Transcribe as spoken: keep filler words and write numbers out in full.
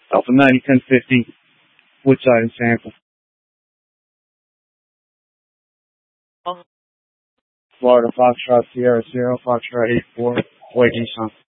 Alpha ninety ten fifty, Woodside and Sample. Florida Foxtrot Sierra Zero, Foxtrot eight four, White Nissan.